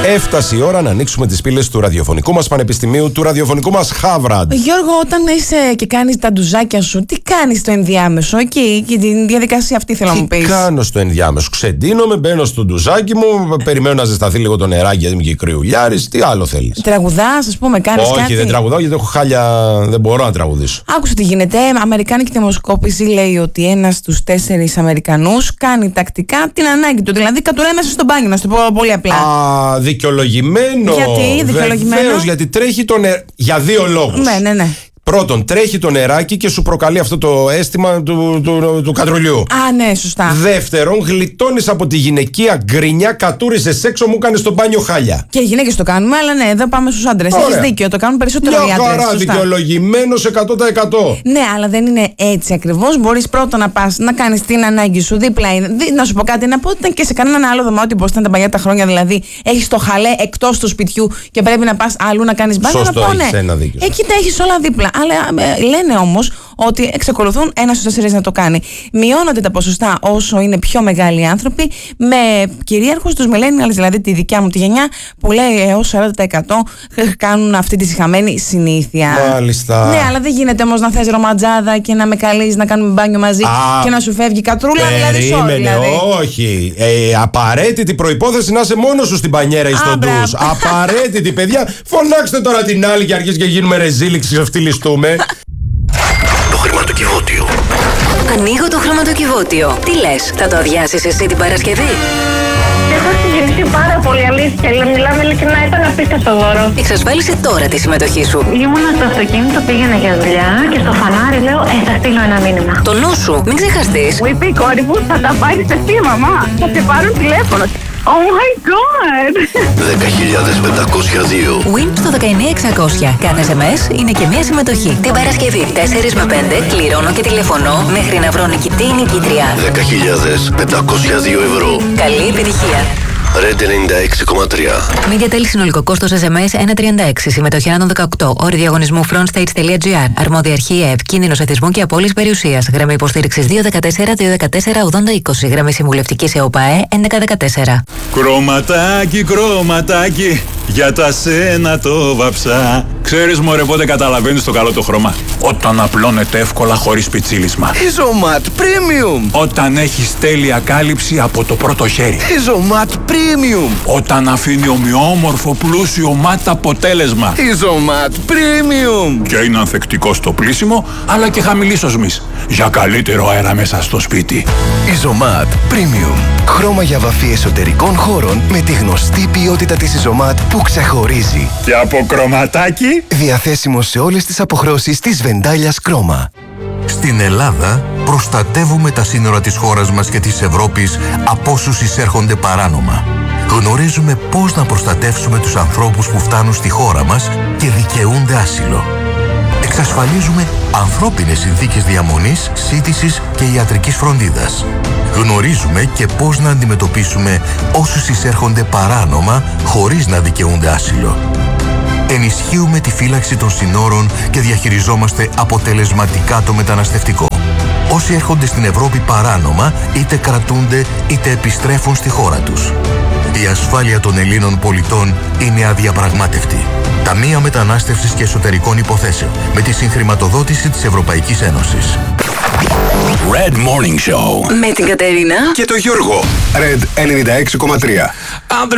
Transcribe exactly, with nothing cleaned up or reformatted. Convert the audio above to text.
Έφτασε η ώρα να ανοίξουμε τις πύλες του ραδιοφωνικού μας πανεπιστημίου, του ραδιοφωνικού μας Χάβραντ. Γιώργο, όταν είσαι και κάνεις τα ντουζάκια σου, τι κάνεις στο ενδιάμεσο εκεί, και την διαδικασία αυτή θέλω να μου πεις. Τι κάνω στο ενδιάμεσο? Ξεντίνομαι, μπαίνω στο ντουζάκι μου, περιμένω να ζεσταθεί λίγο το νεράκι γιατί είμαι και κρυουλιάρης. Τι άλλο θέλεις? Τραγουδάς, ας πούμε, κάνεις Όχι, κάτι? Όχι, δεν τραγουδάω γιατί έχω χάλια, δεν μπορώ να τραγουδήσω. Άκουσα τι γίνεται. Αμερικάνικη δημοσκόπηση λέει ότι ένας στους τέσσερις Αμερικανούς κάνει τακτικά την ανάγκη του. Δηλαδή κατουράει μέσα στο μπάνιο, να σου το πω πολύ απλά. Α, δικαιολογημένο. Γιατί δικαιολογημένο? Βεβαίως, γιατί τρέχει το νερό. Για δύο λόγους. Ναι, ναι, ναι. Πρώτον, τρέχει το νεράκι και σου προκαλεί αυτό το αίσθημα του, του, του, του κατρολιού. Α, ναι, σωστά. Δεύτερον, γλιτώνεις από τη γυναικεία γκρινιά, κατούρισες έξω, μου κάνεις το μπάνιο χάλια. Και οι γυναίκες το κάνουμε, αλλά ναι, εδώ πάμε στους άντρες. Έχεις δίκιο, το κάνουν περισσότερο οι άντρες. Μια χαρά, δικαιολογημένος εκατό τοις εκατό. Ναι, αλλά δεν είναι έτσι ακριβώς. Μπορείς πρώτα να πας να κάνεις την ανάγκη σου δίπλα. Να σου πω κάτι, να πω ότι ήταν και σε κανέναν άλλο δωμάτιο όπως ήταν τα παλιά τα χρόνια. Δηλαδή, έχεις το χαλέ εκτός του σπιτιού και πρέπει να πας αλλού να κάνεις μπάνιο. Σωστό, να πω, ναι. έχεις ένα δίκιο. Εκεί τα έχεις όλα δίπλα. Αλλά ε, λένε όμως ότι εξακολουθούν ένα στους τέσσερις να το κάνει. Μειώνονται τα ποσοστά όσο είναι πιο μεγάλοι άνθρωποι, με κυρίαρχους τους millennials, δηλαδή τη δικιά μου τη γενιά, που λέει έως σαράντα τοις εκατό κάνουν αυτή τη συχαμένη συνήθεια. Μάλιστα. Ναι, αλλά δεν γίνεται όμως να θες ρομαντζάδα και να με καλείς να κάνουμε μπάνιο μαζί. Α, και να σου φεύγει κατρούλα, δηλαδή sorry, δηλαδή. Όχι. Ε, απαραίτητη προϋπόθεση να είσαι μόνος σου στην πανιέρα ή στον ντους. Απαραίτητη, παιδιά. Φωνάξτε τώρα την άλλη και αρχίζει και γίνουμε ρεζίλοι, ξεφτυλιστούμε. Το χρηματοκιβώτιο. Ανοίγω το χρηματοκιβώτιο. Τι λες, θα το αδειάσεις εσύ την Παρασκευή? Έχω συγκινηθεί πάρα πολύ, αλήθεια. Μιλάμε ειλικρινά, ήταν απίστευτο δώρο. Εξασφάλισε τώρα τη συμμετοχή σου. Ήμουνα στο αυτοκίνητο, πήγαινα για δουλειά και στο φανάρι λέω: Ε, θα στείλω ένα μήνυμα. Το νου σου, μην ξεχαστείς. Μου είπε η κόρη μου: Θα τα πάρεις εσύ, μαμά. Θα σε πάρουν τηλέφωνο. Oh my god! δέκα χιλιάδες πεντακόσια δύο. Win στο δεκαεννιά εξακόσια. Κάθε ες εμ ες είναι και μία συμμετοχή. Την Παρασκευή τέσσερα με πέντε κληρώνω και τηλεφωνώ μέχρι να βρω νικητή ή νικήτρια. δέκα χιλιάδες πεντακόσια δύο ευρώ. Καλή επιτυχία. Red ενενήντα έξι κόμμα τρία. Media Tel, συνολικό κόστος ες εμ ες ένα τριάντα έξι. Συμμετοχή άνω των δεκαοκτώ. Όροι διαγωνισμού frontstage.gr. Αρμόδια αρχή ΕΕΠ. Κίνδυνος εθισμού και απώλειας περιουσίας. Γραμμή υποστήριξης δύο ένα τέσσερα δύο ένα τέσσερα ογδόντα είκοσι. Γραμμή συμβουλευτικής ΕΟΠΑΕ έντεκα δεκατέσσερα. Κρωματάκι, κρωματάκι, για τα σένα το βαψά. Ξέρεις μωρέ πότε καταλαβαίνεις το καλό το χρώμα? Όταν απλώνεται εύκολα χωρίς πιτσίλισμα. Isomat Premium. Όταν έχεις τέλεια κάλυψη από το πρώτο χέρι. Isomat Premium. Όταν αφήνει ομοιόμορφο πλούσιο ματ αποτέλεσμα. Isomat Premium. Και είναι ανθεκτικό στο πλύσιμο, αλλά και χαμηλής οσμής. Για καλύτερο αέρα μέσα στο σπίτι. Isomat Premium. Χρώμα για βαφή εσωτερικών χώρων με τη γνωστή ποιότητα της Isomat που ξεχωρίζει. Και από κρωματάκι. Διαθέσιμο σε όλες τις αποχρώσεις της Βεντάλιας Κρόμα. Στην Ελλάδα προστατεύουμε τα σύνορα της χώρας μας και της Ευρώπης από όσους εισέρχονται παράνομα. Γνωρίζουμε πώς να προστατεύσουμε τους ανθρώπους που φτάνουν στη χώρα μας και δικαιούνται άσυλο. Εξασφαλίζουμε ανθρώπινες συνθήκες διαμονής, σύντησης και ιατρικής φροντίδας. Γνωρίζουμε και πώς να αντιμετωπίσουμε όσους εισέρχονται παράνομα χωρίς να δικαιούνται άσυλο. Ενισχύουμε τη φύλαξη των συνόρων και διαχειριζόμαστε αποτελεσματικά το μεταναστευτικό. Όσοι έρχονται στην Ευρώπη παράνομα, είτε κρατούνται είτε επιστρέφουν στη χώρα τους. Η ασφάλεια των Ελλήνων πολιτών είναι αδιαπραγμάτευτη. Ταμεία Μετανάστευσης και Εσωτερικών Υποθέσεων, με τη συγχρηματοδότηση της Ευρωπαϊκής Ένωσης. Red Morning Show Με την Κατερίνα και το Γιώργο. Red ενενήντα έξι κόμμα τρία.